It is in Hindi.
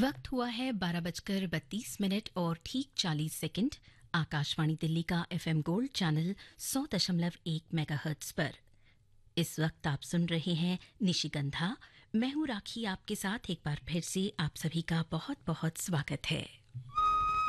वक्त हुआ है 12:32 और ठीक 40 सेकंड। आकाशवाणी दिल्ली का एफएम गोल्ड चैनल 100.1 मेगाहर्ट्ज पर इस वक्त आप सुन रहे हैं निशिगंधा। मैं हूं राखी, आपके साथ एक बार फिर से आप सभी का बहुत बहुत स्वागत है।